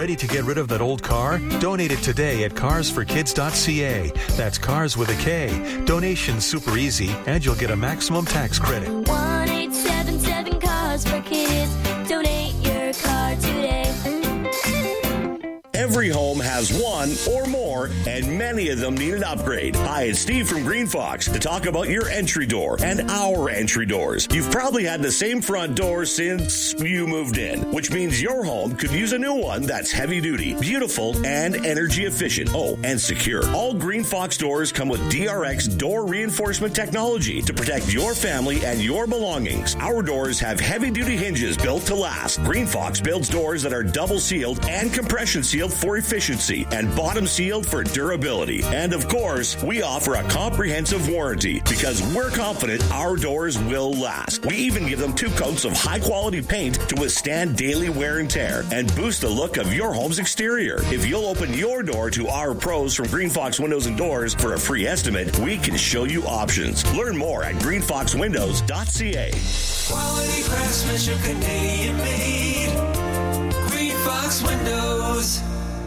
Ready to get rid of that old car? Donate it today at carsforkids.ca. That's cars with a K. Donation's super easy, and you'll get a maximum tax credit. 1-877-CARS-FOR-KIDS. Donate your car today. Every home has one or more, and many of them need an upgrade. Hi, it's Steve from Green Fox to talk about your entry door and our entry doors. You've probably had the same front door since you moved in, which means your home could use a new one that's heavy duty, beautiful, and energy efficient. Oh, and secure. All Green Fox doors come with DRX door reinforcement technology to protect your family and your belongings. Our doors have heavy duty hinges built to last. Green Fox builds doors that are double sealed and compression sealed for efficiency and bottom sealed for durability. And of course, we offer a comprehensive warranty because we're confident our doors will last. We even give them 2 coats of high quality paint to withstand daily wear and tear and boost the look of your home's exterior. If you'll open your door to our pros from Green Fox Windows and Doors for a free estimate, we can show you options. Learn more at greenfoxwindows.ca. Quality craftsmanship, Canadian made. Green Fox Windows.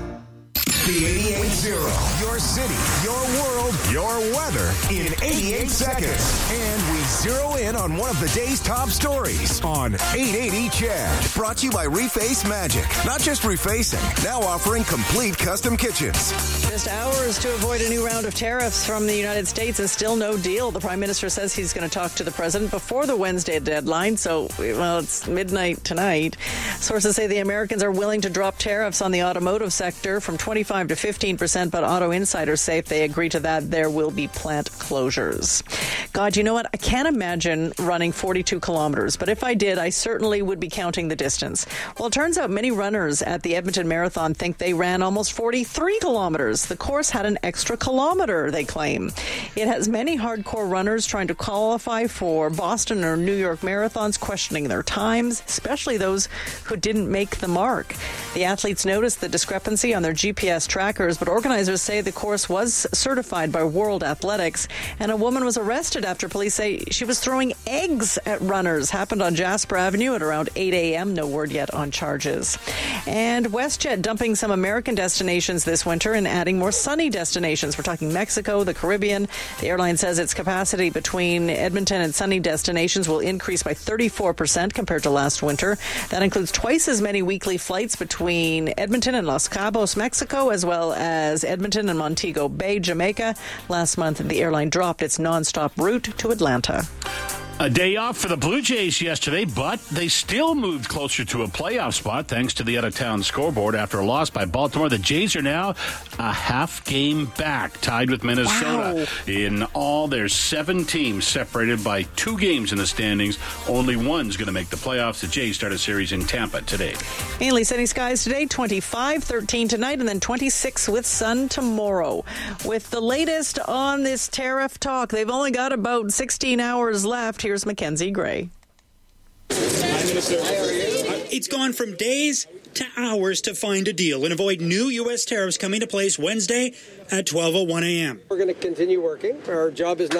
The 88.0. Your city, your world, your weather in 88 seconds. And we zero in on one of the day's top stories on 880 Chad. Brought to you by Reface Magic. Not just refacing, now offering complete custom kitchens. Just hours to avoid a new round of tariffs from the United States and still no deal. The Prime Minister says he's going to talk to the President before the Wednesday deadline. So, well, it's midnight tonight. Sources say the Americans are willing to drop tariffs on the automotive sector from 25 to 15%, but auto insiders say if they agree to that, there will be plant closures. God, you know what? I can't imagine running 42 kilometers, but if I did, I certainly would be counting the distance. Well, it turns out many runners at the Edmonton Marathon think they ran almost 43 kilometers. The course had an extra kilometer, they claim. It has many hardcore runners trying to qualify for Boston or New York marathons, questioning their times, especially those who didn't make the mark. The athletes noticed the discrepancy on their GPS trackers, but organizers say the course was certified by World Athletics, and a woman was arrested after police say she was throwing eggs at runners. Happened on Jasper Avenue at around 8 a.m. No word yet on charges. And WestJet dumping some American destinations this winter and adding more sunny destinations. We're talking Mexico, the Caribbean. The airline says its capacity between Edmonton and sunny destinations will increase by 34% compared to last winter. That includes twice as many weekly flights between Edmonton and Los Cabos, Mexico, as well as Edmonton and Montego Bay, Jamaica. Last month, the airline dropped its nonstop route to Atlanta. A day off for the Blue Jays yesterday, but they still moved closer to a playoff spot thanks to the out-of-town scoreboard. After a loss by Baltimore, the Jays are now a half game back, tied with Minnesota. Wow. In all, there's 7 teams separated by 2 games in the standings. Only one's going to make the playoffs. The Jays start a series in Tampa today. Mainly sunny skies today, 25, 13 tonight, and then 26 with sun tomorrow. With the latest on this tariff talk, they've only got about 16 hours left. Here's Mackenzie Gray. It's gone from days to hours to find a deal and avoid new U.S. tariffs coming to place Wednesday at 12:01 a.m. We're going to continue working. Our job is not